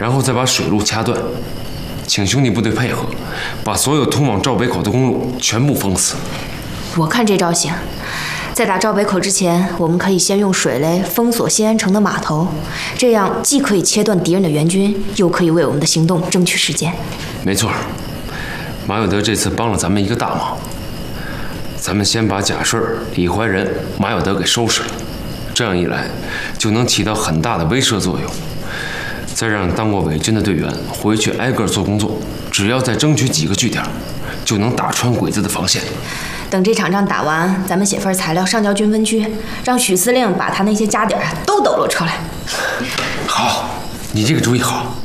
然后再把水路掐断。请兄弟部队配合，把所有通往赵北口的公路全部封死。 我看这招行。在打赵北口之前，我们可以先用水雷封锁西安城的码头，这样既可以切断敌人的援军，又可以为我们的行动争取时间。 没错，马有德这次帮了咱们一个大忙。咱们先把贾顺、李怀仁、马有德给收拾了，这样一来就能起到很大的威慑作用。再让当过伪军的队员回去挨个做工作，只要再争取几个据点，就能打穿鬼子的防线。 等这场仗打完，咱们写份材料上交军分区，让许司令把他那些家底儿都抖搂出来。 好，你这个主意好。